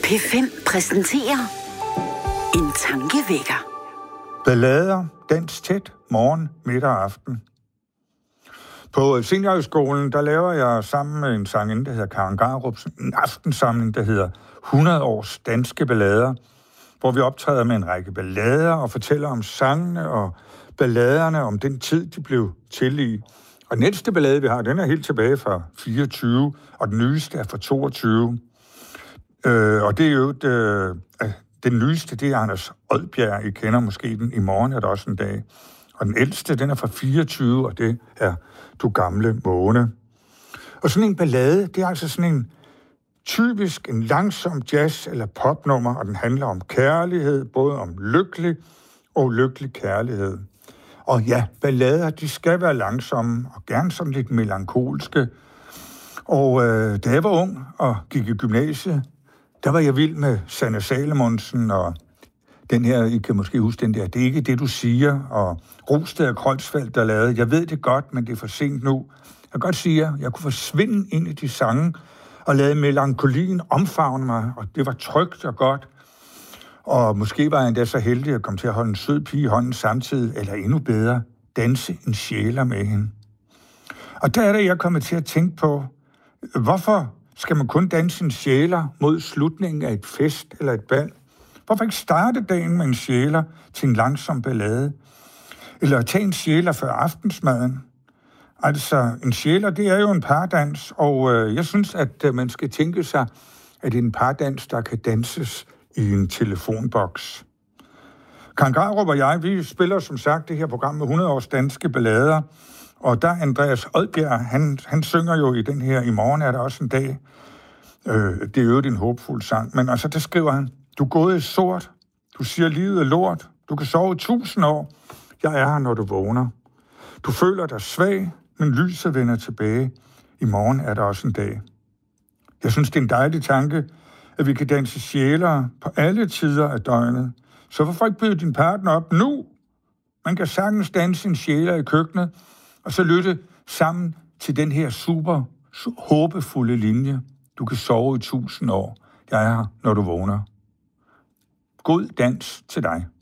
P5 præsenterer en tankevækker. Ballader, dans tæt, morgen, middag og aften. På Seniorhøjskolen, der laver jeg sammen med en sangerinde, der hedder Karen Garup, en aftensamling, der hedder 100 års danske ballader, hvor vi optræder med en række ballader og fortæller om sangene og balladerne, om den tid, de blev til i. Og den ældste ballade, vi har, den er helt tilbage fra 24, og den nyeste er fra 22. Og det er jo den nyeste, det er Anders Odbjerg. I kender måske den. I morgen er der også en dag. Og den ældste, den er fra 24, og det er Du gamle måne. Og sådan en ballade, det er altså sådan en typisk en langsom jazz- eller popnummer, og den handler om kærlighed, både om lykkelig og ulykkelig kærlighed. Og ja, ballader, de skal være langsomme, og gerne sådan lidt melankolske. Og da jeg var ung og gik i gymnasiet, der var jeg vild med Sanne Salomonsen, og den her, I kan måske huske den der, det er ikke det, du siger, og Rosted og Kreuzfeldt, der lavede, jeg ved det godt, men det er for sent nu. Jeg kan godt sige, at jeg kunne forsvinde ind i de sange, og lade melankolien omfavne mig, og det var trygt og godt. Og måske var jeg endda så heldig at komme til at holde en sød pige i hånden samtidig, eller endnu bedre, danse en sjæler med hende. Og der er det, jeg kommer til at tænke på, hvorfor skal man kun danse en sjæler mod slutningen af et fest eller et bal? Hvorfor ikke starte dagen med en sjæler til en langsom ballade? Eller tage en sjæler før aftensmaden? Altså, en sjæler, det er jo en pardans, og jeg synes, at man skal tænke sig, at det er en pardans, der kan danses i en telefonboks. Karen Garup og jeg, vi spiller som sagt det her program med 100 års danske ballader, og der Andreas Odbjerg, han synger jo i den her, i morgen er der også en dag. Det er jo en håbfuld sang, men altså der skriver han, du er gået i sort, du siger livet er lort, du kan sove 1000 år, jeg er her, når du vågner. Du føler dig svag, men lyset vender tilbage. I morgen er der også en dag. Jeg synes, det er en dejlig tanke, at vi kan danse sjæler på alle tider af døgnet. Så hvorfor ikke byde din partner op nu? Man kan sagtens danse en sjæler i køkkenet, og så lytte sammen til den her super håbefulde linje. Du kan sove i 1000 år. Jeg er her, når du vågner. God dans til dig.